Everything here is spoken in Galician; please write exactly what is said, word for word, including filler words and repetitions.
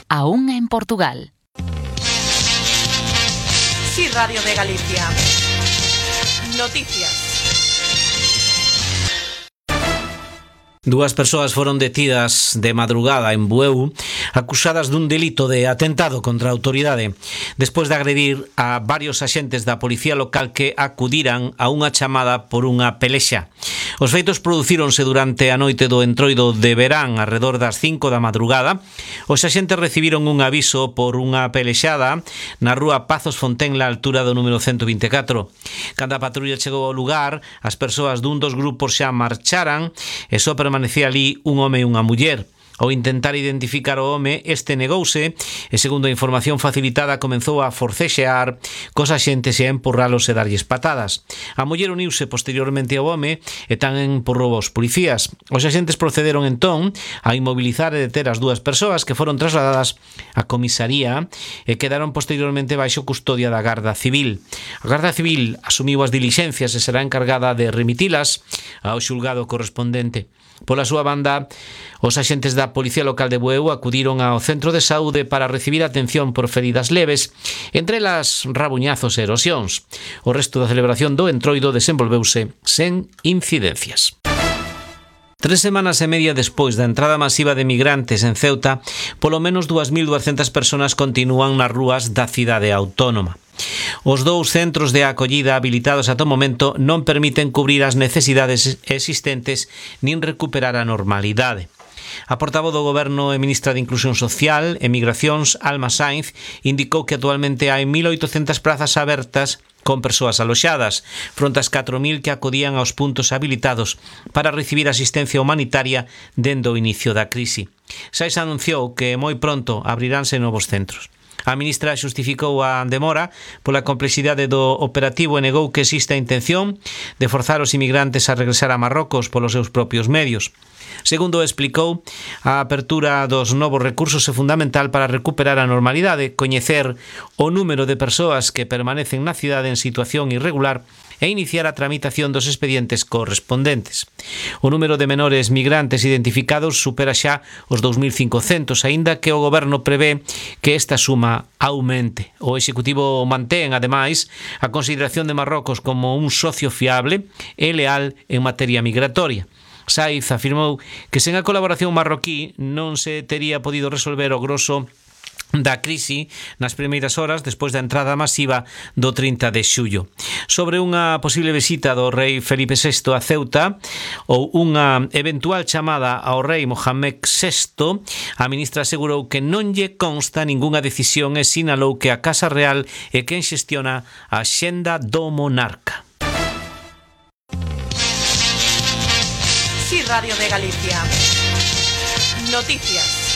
a unha en Portugal. Sí, Radio de Galicia. Noticias. Dúas persoas foron detidas de madrugada en Bueu acusadas dun delito de atentado contra a autoridade despois de agredir a varios axentes da policía local que acudiran a unha chamada por unha pelexa. Os feitos producíronse durante a noite do entroido de verán arredor das cinco da madrugada. Os axentes recibiron un aviso por unha pelexada na rúa Pazos Fontenla, a altura do número ciento vinte e catro. Cando a patrulla chegou ao lugar, as persoas dun dos grupos xa marcharan e só permanecía ali un home e unha muller. Ao intentar identificar o home, este negouse e, segundo a información facilitada, comenzou a forcexear cos axentes e a empurralos e darlles patadas. A muller uniuse posteriormente ao home e tamén empurrou aos policías. Os axentes procederon entón a inmobilizar e deter as dúas persoas que foron trasladadas á comisaría e quedaron posteriormente baixo custodia da Garda Civil. A Garda Civil asumiu as dilixencias e será encargada de remitilas ao xulgado correspondente. Pola súa banda, os axentes da Policía Local de Bueu acudiron ao centro de saúde para recibir atención por feridas leves, entre elas rabuñazos e erosións. O resto da celebración do entroido desenvolveuse sen incidencias. Tres semanas e media despois da entrada masiva de migrantes en Ceuta, polo menos dúas mil duascentas persoas continúan nas rúas da cidade autónoma. Os dous centros de acollida habilitados ata o momento non permiten cubrir as necesidades existentes nin recuperar a normalidade. A portavoz do Goberno e ministra de Inclusión Social e Migracións, Alma Sainz, indicou que actualmente hai mil oitocentas prazas abertas con persoas aloxadas, fronte ás catro mil que acudían aos puntos habilitados para recibir asistencia humanitaria dende o inicio da crise. Sainz anunciou que moi pronto abriránse novos centros. A ministra xustificou a demora pola complexidade do operativo e negou que existe a intención de forzar os inmigrantes a regresar a Marrocos polos seus propios medios. Segundo explicou, a apertura dos novos recursos é fundamental para recuperar a normalidade, coñecer o número de persoas que permanecen na cidade en situación irregular e iniciar a tramitación dos expedientes correspondentes. O número de menores migrantes identificados supera xa os dous mil cincocentos, aínda que o Goberno prevé que esta suma aumente. O Executivo mantén, ademais, a consideración de Marrocos como un socio fiable e leal en materia migratoria. Sainz afirmou que sen a colaboración marroquí non se tería podido resolver o groso da crise nas primeiras horas despois da entrada masiva do trinta de xullo. Sobre unha posible visita do rei Felipe sexto a Ceuta ou unha eventual chamada ao rei Mohamed sexto, a ministra asegurou que non lle consta ningunha decisión e sinalou que a Casa Real é quen xestiona a axenda do monarca. Sí, Radio de Galicia. Noticias.